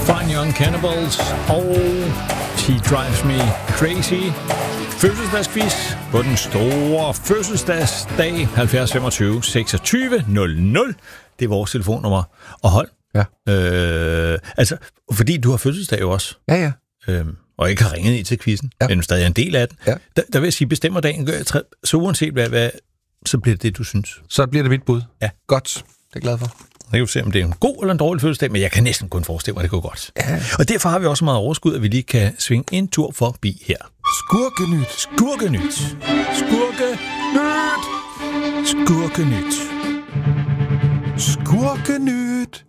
Fine Young Cannibals og She Drives Me Crazy. Fødselsdagsquiz på den store fødselsdagsdag 70 25 26 00. Det er vores telefonnummer. Og hold. Ja. Altså, fordi du har fødselsdag jo også. Ja. Og ikke har ringet ind til quizzen, men du stadig er en del af den. Ja. Der vil jeg sige, bestemmer dagen, så uanset hvad, så bliver det du synes. Så bliver det mit bud. Ja. Godt. Det er jeg glad for. Jeg kan jo se, om det er en god eller en dårlig fødselsdag, men jeg kan næsten kun forestille mig, at det går godt. Ja. Og derfor har vi også meget overskud, at vi lige kan svinge en tur forbi her. Skurkenyt. Skurkenyt. Skurkenyt. Skurkenyt. Skurkenyt.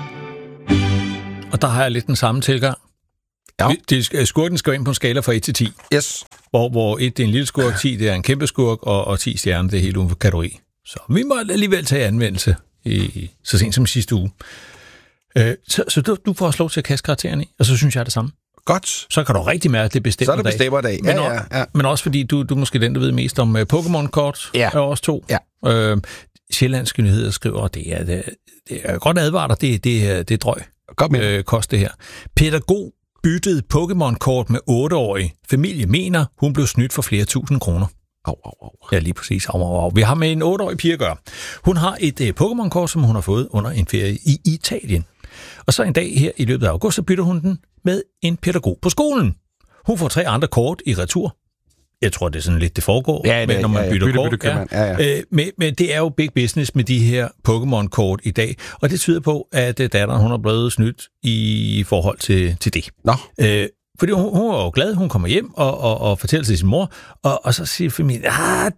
Og der har jeg lidt den samme tilgang. Ja. Skurken skal ind på en skala fra 1 til 10. Yes. Hvor 1 det er en lille skurk, 10 det er en kæmpe skurk, og 10 stjerner det er helt uden for kategori. Så vi må alligevel tage anvendelse så sent som sidste uge. Så du får også lov til at kaste karakteren i, og så synes jeg det samme. Godt. Så kan du rigtig mærke, at det bestemmer dag. Så er det bestemmer dag. Ja. Men også fordi du er måske den, der ved mest om Pokémon-kort. Ja. Og os to. Ja. Sjællandske Nyheder skriver, det er godt advaret, det er drøg. Kost det her. Pædagog byttede Pokémon-kort med 8-årig. Familie mener, hun blev snydt for flere tusind kroner. Au. Ja, lige præcis. Au. Vi har med en 8-årig pige at gøre. Hun har et Pokémon-kort, som hun har fået under en ferie i Italien. Og så en dag her i løbet af august, så bytter hun den med en pædagog på skolen. Hun får 3 andre kort i retur. Jeg tror, det er sådan lidt, det foregår, når man bytter kort. Ja. Men det er jo big business med de her Pokémon-kort i dag, og det tyder på, at datteren hun er blevet snydt i forhold til det. Nå. Fordi hun var jo glad, hun kommer hjem og fortæller til sin mor, og så siger familien,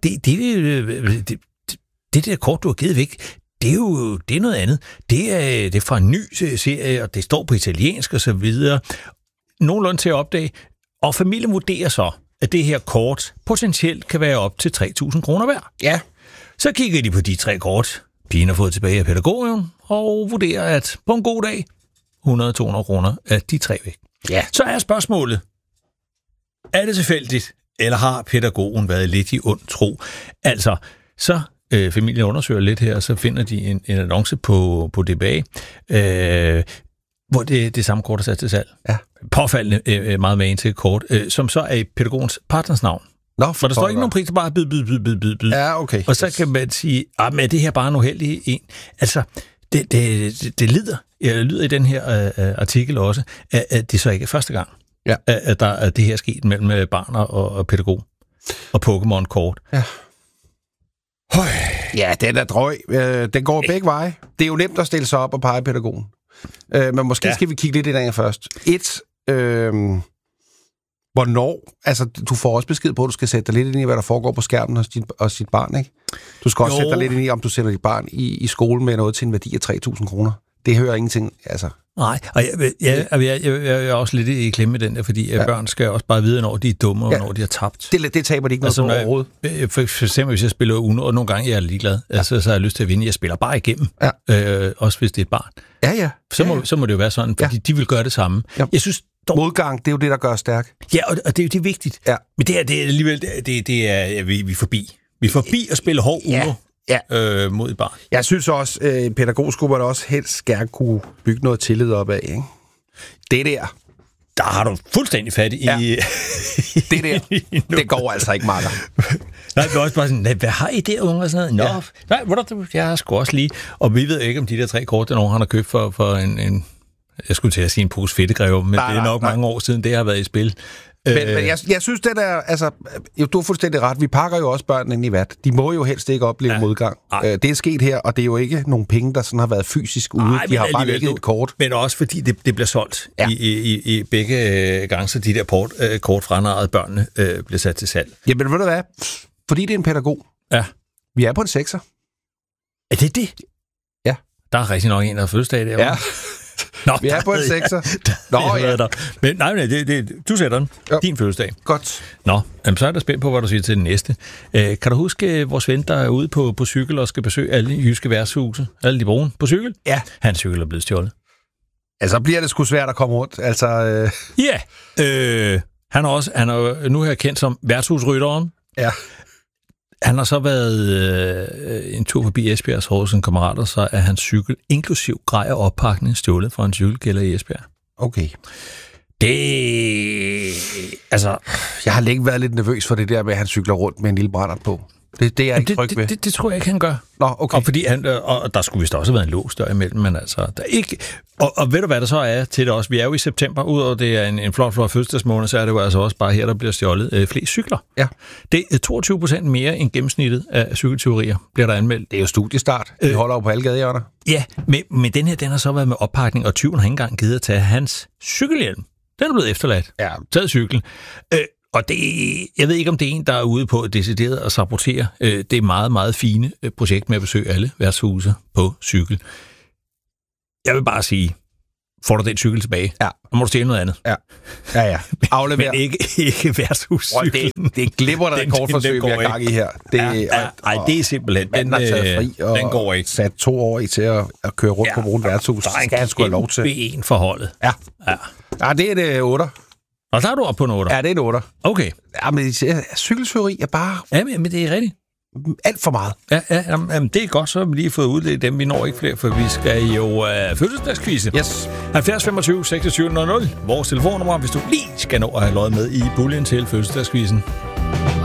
det der kort, du har givet væk, det er noget andet. Det er fra en ny serie, og det står på italiensk og så videre. Nogenlunde til at opdage, og familien vurderer så, at det her kort potentielt kan være op til 3.000 kroner værd. Ja. Så kigger de på de 3 kort, pigen har fået tilbage af pædagogen, og vurderer, at på en god dag, 100-200 kroner af de 3 væk. Ja. Så er spørgsmålet, er det tilfældigt, eller har pædagogen været lidt i ond tro? Altså, så familien undersøger lidt her, og så finder de en annonce på DBA, hvor det samme kort er sat til salg. Ja. Påfaldende meget med en til kort, som så er i pædagogens partners navn. Nå, for der står ikke nogen pris, bare bid. Ja, okay. Og så kan man sige, men er det her bare en uheldig en? Altså, det lyder i den her artikel også, at det så ikke er første gang, at der er det her sket mellem barn og pædagog og Pokémon-kort. Ja. Ja, den er drøg. Den går begge veje. Det er jo nemt at stille sig op og pege pædagogen. Men måske skal vi kigge lidt i den først. Hvornår? Altså, du får også besked på, at du skal sætte dig lidt ind i, hvad der foregår på skærmen hos dit barn, ikke? Du skal også sætte dig lidt ind i, om du sender dit barn i skole med noget til en værdi af 3.000 kroner. Det hører ingenting, altså. Nej, og jeg er også lidt i klemme med den der, fordi børn skal også bare vide, når de er dumme, og når de har tabt. Det taber de ikke noget på overhovedet. For eksempel, hvis jeg spiller Uno, og nogle gange jeg er ligeglad, så har jeg lyst til at vinde. Jeg spiller bare igennem, også hvis det er et barn. Ja. Så må det jo være sådan, fordi de vil gøre det samme. Ja. Jeg synes, modgang, det er jo det, der gør stærk. Ja, og det er vigtigt. Ja. Men det er alligevel, det er vi er forbi. Vi er forbi at spille hård Uno. Ja. Mod et barn. Jeg synes også, pædagogskubber også helst gerne kunne bygge noget tillid op af, ikke? Det der har du fuldstændig fat i. Ja. Det der, det går altså ikke, Marker. Nej, vi er også bare sådan, hvad har I der, unge? Og sådan noget? Nej, jeg har sgu også lige. Og vi ved ikke, om de der 3 kort, der nogen har købt for en jeg skulle til at sige en pose fedtegræve, men det er nok mange år siden, det har været i spil. Men jeg synes, det der, altså, du har fuldstændig ret, vi pakker jo også børnene ind i vat. De må jo helst ikke opleve modgang. Det er sket her, og det er jo ikke nogle penge, der sådan har været fysisk ude. De har bare ligget et kort. Men også fordi det bliver solgt i begge gange, så de der kort franarrede børnene bliver sat til salg. Jamen ved du hvad? Fordi det er en pædagog. Ja. Vi er på en 6'er. Er det? Ja. Der er rigtig nok en, der har fødselsdag der. Ja. Nå, vi er på en 6'er. Men nej, du sætter den. Jo. Din fødselsdag. Godt. Nå, så er der spændt på, hvad du siger til den næste. Kan du huske vores ven, der er ude på cykel og skal besøge alle jyske værtshuse? Alle de brune på cykel? Ja. Hans cykel er blevet stjålet. Altså, bliver det sgu svært at komme rundt. Altså, Ja. Han er nu her kendt som værtshusrytteren. Ja. Han har så været en tur forbi Esbjergs hos en kammerater, så er hans cykel, inklusiv grej og oppakning, stjålet fra en cykelkælder i Esbjerg. Okay. Altså... Jeg har længe været lidt nervøs for det der med, at han cykler rundt med en lille brændert på. Det er jeg ikke tryg ved. Det tror jeg ikke, han gør. Nå, okay. Og fordi og der skulle vist også have været en lås derimellem, men altså, der ikke... Og ved du, hvad der så er til det også? Vi er jo i september, udover det er en flot fødselsdagsmåned, så er det jo altså også bare her, der bliver stjålet flest cykler. Ja. Det er 22% mere end gennemsnittet af cykeltyverier, bliver der anmeldt. Det er jo studiestart. Vi holder jo på alle gadehjørner. Ja, men den her, den har så været med oppakning, og tyven har ikke engang givet at tage hans cykelhjelm. Den er blevet efterladt. Ja. Taget cyklen. Og jeg ved ikke, om det er en, der er ude på decideret at sabotere det meget, meget fine projekt med at besøge alle værtshuse på cykel. Jeg vil bare sige, får du den cykel tilbage, ja. Så må du stjæle noget andet. Ja. Aflever. Men ikke værtshuscyklen. Det er glimrende rekordforsøg, vi har gang i her. Det er simpelthen... Den har taget fri og den går ikke. Sat 2 år i til at køre rundt på brun værtshus. Der er en kæmpe lov til. En forholdet. Ja, det er det 8. Og der er du oppe på en 8? Ja, det er en 8. Okay. Ja, men cykeltyveri er bare... Ja, men det er rigtigt. Alt for meget. Ja, jamen, det er godt, så har vi lige fået udledt dem. Vi når ikke flere, for vi skal jo fødselsdagskvise. Yes. 70 25 26 00. Vores telefonnummer, hvis du lige skal nå at have løjet med i puljen til fødselsdagskvisen.